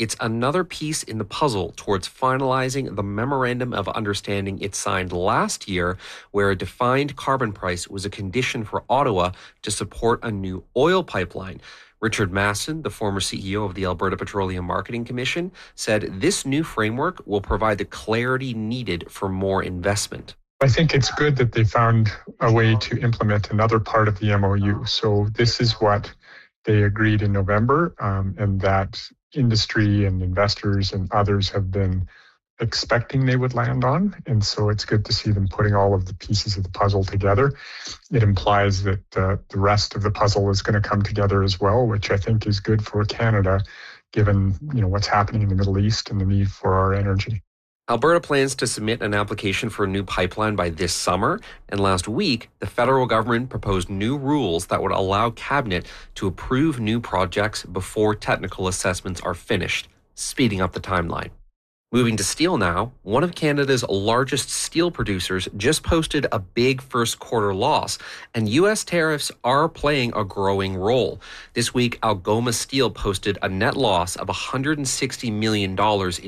It's another piece in the puzzle towards finalizing the Memorandum of Understanding it signed last year, where a defined carbon price was a condition for Ottawa to support a new oil pipeline. Richard Masson, the former CEO of the Alberta Petroleum Marketing Commission, said this new framework will provide the clarity needed for more investment. I think it's good that they found a way to implement another part of the MOU. So this is what they agreed in November, and that industry and investors and others have been expecting they would land on. And so it's good to see them putting all of the pieces of the puzzle together. It implies that the rest of the puzzle is going to come together as well, which I think is good for Canada, given what's happening in the Middle East and the need for our energy. Alberta plans to submit an application for a new pipeline by this summer, and last week, the federal government proposed new rules that would allow Cabinet to approve new projects before technical assessments are finished, speeding up the timeline. Moving to steel now, one of Canada's largest steel producers just posted a big first quarter loss, and U.S. tariffs are playing a growing role. This week, Algoma Steel posted a net loss of $160 million in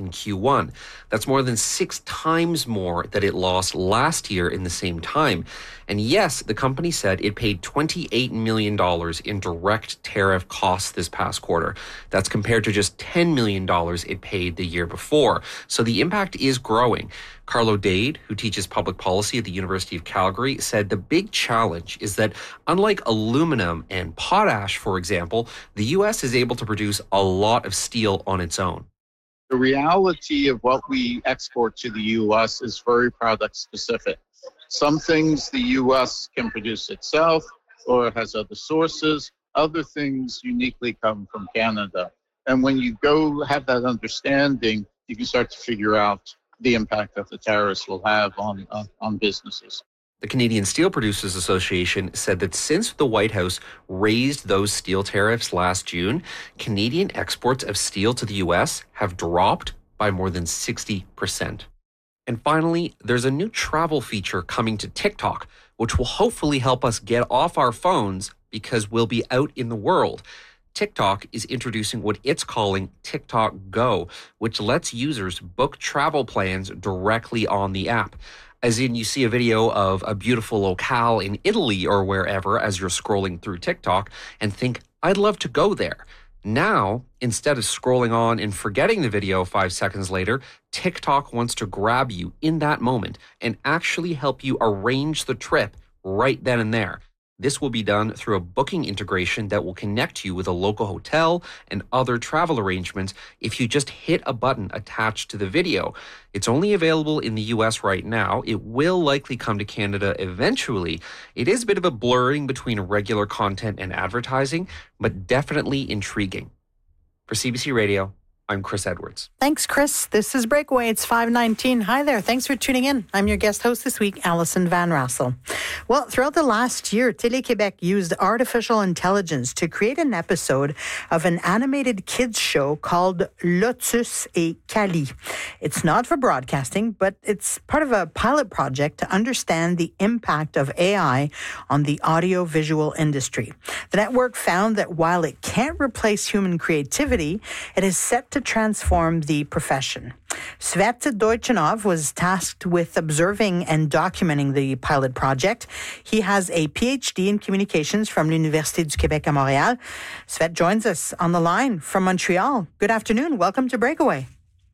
Q1. That's more than 6 times more that it lost last year in the same time. And yes, the company said it paid $28 million in direct tariff costs this past quarter. That's compared to just $10 million it paid the year before. So the impact is growing. Carlo Dade, who teaches public policy at the University of Calgary, said the big challenge is that unlike aluminum and potash, for example, the U.S. is able to produce a lot of steel on its own. The reality of what we export to the U.S. is very product specific. Some things the U.S. can produce itself or has other sources. Other things uniquely come from Canada. And when you go have that understanding, you can start to figure out the impact that the tariffs will have on businesses. The Canadian Steel Producers Association said that since the White House raised those steel tariffs last June, Canadian exports of steel to the U.S. have dropped by more than 60%. And finally, there's a new travel feature coming to TikTok, which will hopefully help us get off our phones because we'll be out in the world. TikTok is introducing what it's calling TikTok Go, which lets users book travel plans directly on the app. As in, you see a video of a beautiful locale in Italy or wherever as you're scrolling through TikTok and think, I'd love to go there. Now, instead of scrolling on and forgetting the video 5 seconds later, TikTok wants to grab you in that moment and actually help you arrange the trip right then and there. This will be done through a booking integration that will connect you with a local hotel and other travel arrangements if you just hit a button attached to the video. It's only available in the US right now. It will likely come to Canada eventually. It is a bit of a blurring between regular content and advertising, but definitely intriguing. For CBC Radio, I'm Chris Edwards. Thanks, Chris. This is Breakaway. It's 5:19. Hi there. Thanks for tuning in. I'm your guest host this week, Alison Van Rassel. Well, throughout the last year, Télé-Québec used artificial intelligence to create an episode of an animated kids show called Lotus et Cali. It's not for broadcasting, but it's part of a pilot project to understand the impact of AI on the audiovisual industry. The network found that while it can't replace human creativity, it is set to transform the profession. Svet Deutschenov was tasked with observing and documenting the pilot project. He has a PhD in communications from l'Université du Québec à Montréal. Svet joins us on the line from Montreal. Good afternoon. Welcome to Breakaway.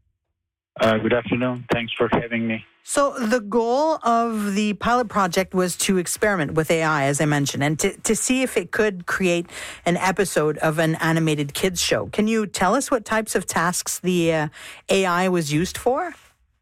Good afternoon. Thanks for having me. So the goal of the pilot project was to experiment with AI, as I mentioned, and to see if it could create an episode of an animated kids show. Can you tell us what types of tasks the AI was used for?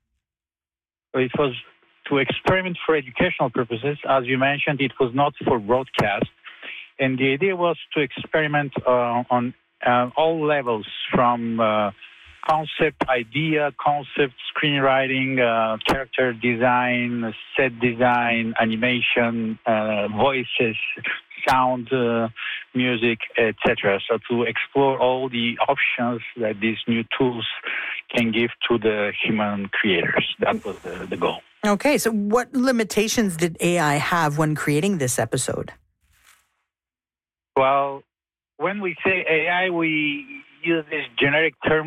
It was to experiment for educational purposes. As you mentioned, it was not for broadcast. And the idea was to experiment on all levels, from concept, idea, concept, screenwriting, character design, set design, animation, voices, sound, music, etc. So to explore all the options that these new tools can give to the human creators. That was the goal. Okay, so what limitations did AI have when creating this episode? Well, when we say AI, we use this generic term